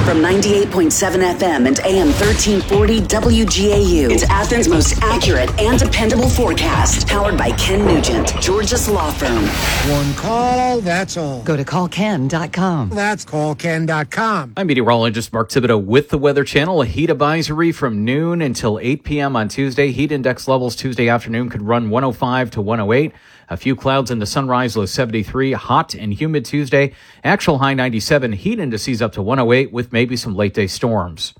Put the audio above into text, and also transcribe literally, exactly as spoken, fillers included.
From ninety-eight point seven F M and A M thirteen forty W G A U. It's Athens' most accurate and dependable forecast. Powered by Ken Nugent, George's Law Firm. One call, that's all. Go to call ken dot com. That's call ken dot com. I'm meteorologist Mark Thibodeau with the Weather Channel. A heat advisory from noon until eight p.m. on Tuesday. Heat index levels Tuesday afternoon could run one oh five to one oh eight. A few clouds in the sunrise, low seventy-three. Hot and humid Tuesday. Actual high ninety-seven. Heat indices up to one oh eight with maybe some late day storms.